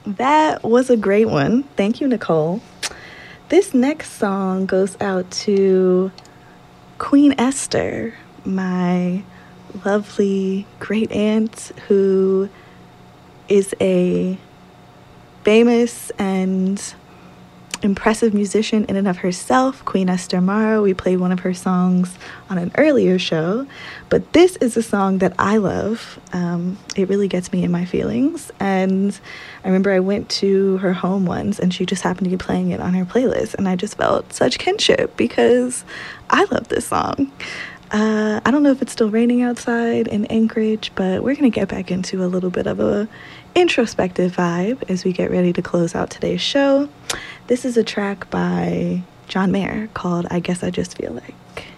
That was a great one. Thank you, Nicole. This next song goes out to Queen Esther, my lovely great aunt, who is a famous and impressive musician in and of herself. Queen Esther Mara. We played one of her songs on an earlier show, but this is a song that I love. It really gets me in my feelings, and I remember I went to her home once and she just happened to be playing it on her playlist, and I just felt such kinship because I love this song. I don't know if it's still raining outside in Anchorage, but we're going to get back into a little bit of a introspective vibe as we get ready to close out today's show. This is a track by John Mayer called I Guess I Just Feel Like.